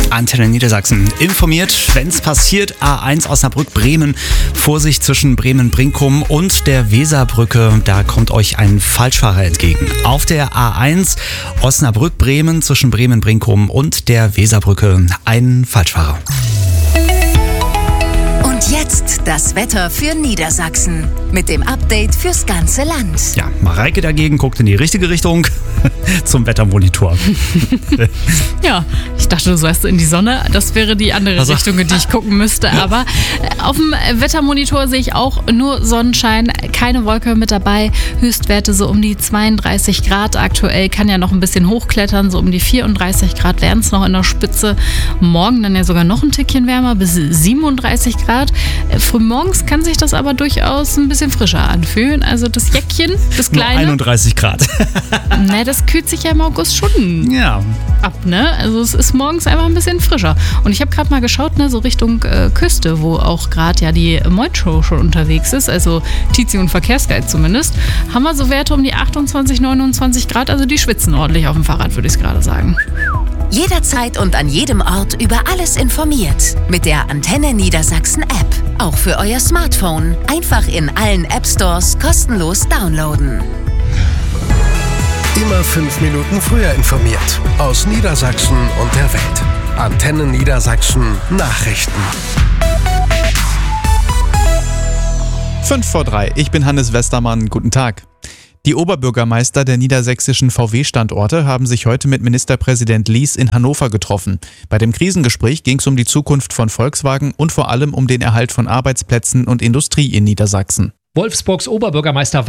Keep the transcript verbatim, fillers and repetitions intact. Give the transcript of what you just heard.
Antenne Niedersachsen informiert, wenn es passiert. A eins Osnabrück, Bremen. Vorsicht zwischen Bremen-Brinkum und der Weserbrücke. Da kommt euch ein Falschfahrer entgegen. Auf der A eins Osnabrück, Bremen zwischen Bremen-Brinkum und der Weserbrücke ein Falschfahrer. Und jetzt das Wetter für Niedersachsen mit dem Update fürs ganze Land. Ja, Mareike dagegen guckt in die richtige Richtung zum Wettermonitor. Ja, ich dachte, du sagst in die Sonne. Das wäre die andere also, Richtung, in die ich gucken müsste. Aber auf dem Wettermonitor sehe ich auch nur Sonnenschein, keine Wolke mit dabei. Höchstwerte so um die zweiunddreißig Grad. Aktuell kann ja noch ein bisschen hochklettern, so um die vierunddreißig Grad wären es noch in der Spitze. Morgen dann ja sogar noch ein Tickchen wärmer, bis siebenunddreißig Grad. Frühmorgens kann sich das aber durchaus ein bisschen frischer anfühlen. Also das Jäckchen, das kleine. Nur einunddreißig Grad. Na, das kühlt sich ja im August schon ja. ab, ne? Also es ist morgens einfach ein bisschen frischer. Und ich habe gerade mal geschaut, ne, so Richtung äh, Küste, wo auch gerade ja die Moit-Show schon unterwegs ist, also Tizi und Verkehrsguide zumindest, haben wir so Werte um die achtundzwanzig, neunundzwanzig Grad, also die schwitzen ordentlich auf dem Fahrrad, würde ich gerade sagen. Jederzeit und an jedem Ort über alles informiert. Mit der Antenne Niedersachsen App. Auch für euer Smartphone. Einfach in allen App Stores kostenlos downloaden. Immer fünf Minuten früher informiert. Aus Niedersachsen und der Welt. Antenne Niedersachsen Nachrichten. Fünf vor drei. Ich bin Hannes Westermann. Guten Tag. Die Oberbürgermeister der niedersächsischen V W-Standorte haben sich heute mit Ministerpräsident Lies in Hannover getroffen. Bei dem Krisengespräch ging es um die Zukunft von Volkswagen und vor allem um den Erhalt von Arbeitsplätzen und Industrie in Niedersachsen. Wolfsburgs Oberbürgermeister